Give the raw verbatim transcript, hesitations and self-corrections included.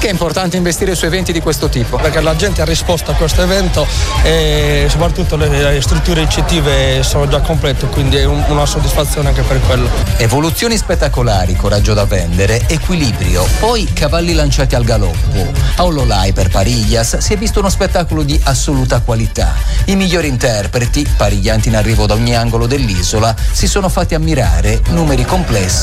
Perché è importante investire su eventi di questo tipo? Perché la gente ha risposto a questo evento e soprattutto le, le strutture ricettive sono già complete, quindi è un, una soddisfazione anche per quello. Evoluzioni spettacolari, coraggio da vendere, equilibrio, poi cavalli lanciati al galoppo. A Ololai per Parillas si è visto uno spettacolo di assoluta qualità. I migliori interpreti, pariglianti in arrivo da ogni angolo dell'isola, si sono fatti ammirare, numeri complessi